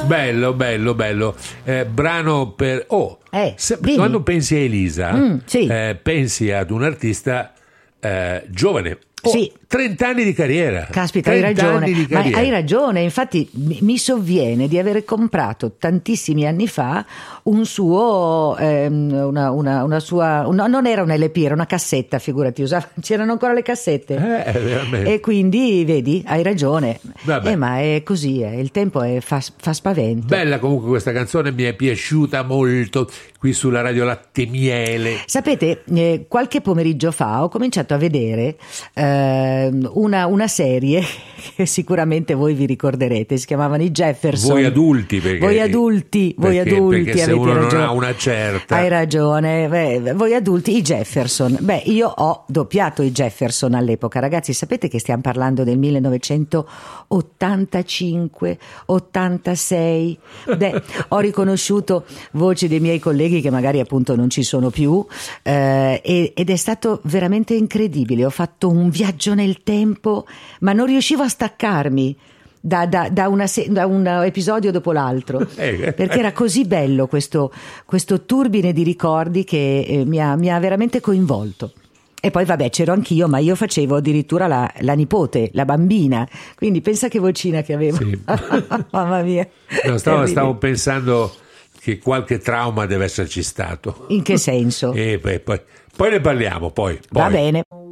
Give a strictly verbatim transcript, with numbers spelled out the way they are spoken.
Bello, bello, bello. Eh, brano per... Oh, Eh, se- dimmi. quando pensi a Elisa, Mm, sì. eh, pensi ad un artista eh, giovane. Oh, Sì. trenta anni di carriera. Caspita, hai trenta ragione, anni di ma carriera. hai ragione, infatti mi mi sovviene di avere comprato tantissimi anni fa un suo, ehm, una, una, una sua, no, non era un L P, era una cassetta, figurati, usava, c'erano ancora le cassette. Eh, veramente. E quindi, vedi, hai ragione. Vabbè. Eh, ma è così, eh, il tempo è- fa, fa spavento. Bella comunque questa canzone, mi è piaciuta molto qui sulla Radio Latte Miele. Sapete, eh, qualche pomeriggio fa ho cominciato a vedere ehm, una, una serie che sicuramente voi vi ricorderete, si chiamavano i Jefferson. Voi adulti, perché, Voi adulti, voi perché- adulti perché se avete uno non ragione. ha una certa. Hai ragione, beh, voi adulti, i Jefferson. Beh, io ho doppiato i Jefferson all'epoca, ragazzi, sapete che stiamo parlando del millenovecentottantacinque ottantasei. Beh, ho riconosciuto voci dei miei colleghi che magari appunto non ci sono più, eh, e- ed è stato veramente incredibile. Ho fatto un viaggio nel tempo, ma non riuscivo a staccarmi da, da- da una se- da un episodio dopo l'altro, Eh. perché era così bello questo, questo turbine di ricordi che eh, mi ha, mi ha veramente coinvolto. E poi vabbè, c'ero anch'io, ma io facevo addirittura la, la nipote, la bambina, quindi pensa che vocina che avevo. Sì. Mamma mia. No, stavo, Terribile. stavo pensando che qualche trauma deve esserci stato. In che senso? E poi, poi, poi ne parliamo, poi. Va poi. bene.